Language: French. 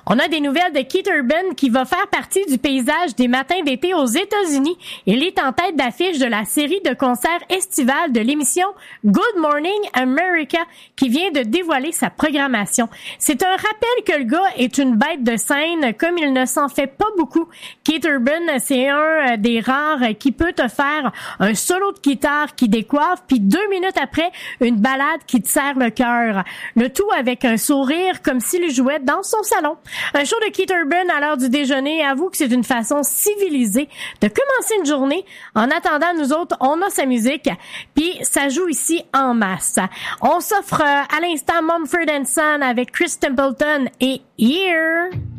On a des nouvelles de Keith Urban qui va faire partie du paysage des matins d'été aux États-Unis. Il est en tête d'affiche de la série de concerts estivales de l'émission Good Morning America qui vient de dévoiler sa programmation. C'est un rappel que le gars est une bête de scène comme il ne s'en fait pas beaucoup. Keith Urban, c'est un des rares qui peut te faire un solo de guitare qui décoiffe puis 2 minutes après, une ballade qui te serre le cœur. Le tout avec un sourire comme s'il jouait dans son salon. Un show de Keith Urban à l'heure du déjeuner, avoue que c'est une façon civilisée de commencer une journée. En attendant, nous autres, on a sa musique, puis ça joue ici en masse. On s'offre à l'instant Mumford & Son avec Chris Templeton et Here.